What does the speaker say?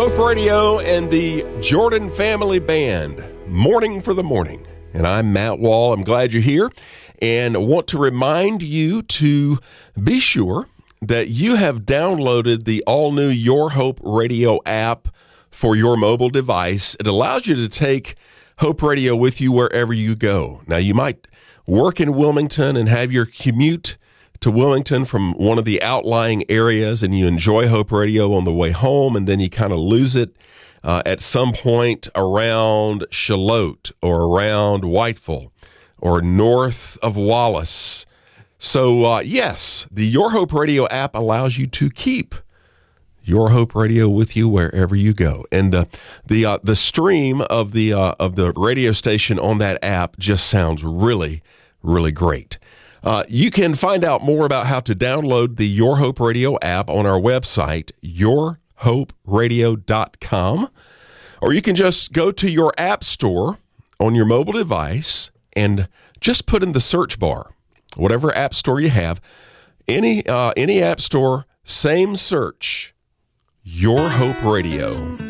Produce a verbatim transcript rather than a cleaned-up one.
Hope Radio and the Jordan Family Band, Morning for the Morning. And I'm Matt Wall. I'm glad you're here and want to remind you to be sure that you have downloaded the all-new Your Hope Radio app for your mobile device. It allows you to take Hope Radio with you wherever you go. Now, you might work in Wilmington and have your commute to Wilmington from one of the outlying areas, and you enjoy Hope Radio on the way home, and then you kind of lose it uh, at some point around Shallotte or around Whiteville or north of Wallace. So, uh, yes, the Your Hope Radio app allows you to keep Your Hope Radio with you wherever you go. And uh, the uh, the stream of the uh, of the radio station on that app just sounds really, really great. Uh, you can find out more about how to download the Your Hope Radio app on our website, your hope radio dot com, or you can just go to your app store on your mobile device and just put in the search bar, whatever app store you have, any uh, any app store, same search, Your Hope Radio.